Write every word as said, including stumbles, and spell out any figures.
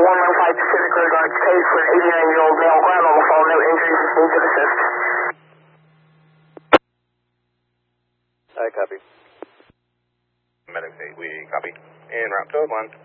one one five Pacific Road, Guards code for an eighty-nine-year-old male, ground on the phone, no injuries, need to assist. I copy. Medics eight, we copy. En route code one.